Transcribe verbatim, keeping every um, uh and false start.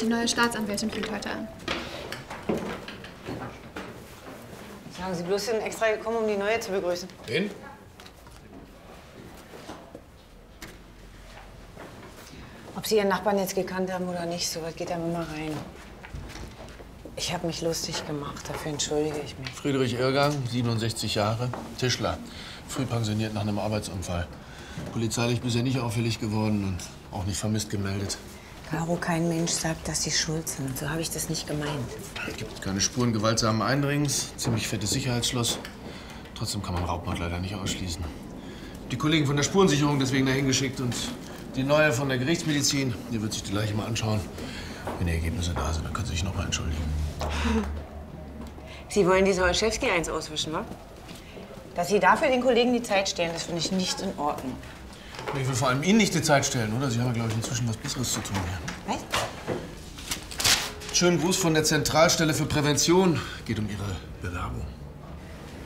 Die neue Staatsanwältin fängt heute an. Sagen Sie bloß, Sie sind extra gekommen, um die Neue zu begrüßen. Wen? Ob Sie Ihren Nachbarn jetzt gekannt haben oder nicht, so was geht dann immer rein. Ich habe mich lustig gemacht, dafür entschuldige ich mich. Friedrich Irrgang, siebenundsechzig Jahre, Tischler, früh pensioniert nach einem Arbeitsunfall. Polizeilich bisher nicht auffällig geworden und auch nicht vermisst gemeldet. Caro, kein Mensch sagt, dass Sie schuld sind. So habe ich das nicht gemeint. Es gibt keine Spuren gewaltsamen Eindringens, ziemlich fettes Sicherheitsschloss. Trotzdem kann man Raubmord leider nicht ausschließen. Die Kollegen von der Spurensicherung deswegen dahin geschickt und die Neue von der Gerichtsmedizin, die wird sich die Leiche mal anschauen. Wenn die Ergebnisse da sind, dann können Sie sich noch mal entschuldigen. Sie wollen dieser Olszewski eins auswischen, wa? Dass Sie dafür den Kollegen die Zeit stehlen, das finde ich nicht in Ordnung. Ich will vor allem Ihnen nicht die Zeit stellen, oder? Sie haben ja, glaube ich, inzwischen was Besseres zu tun hier. Was? Schönen Gruß von der Zentralstelle für Prävention. Geht um Ihre Bewerbung.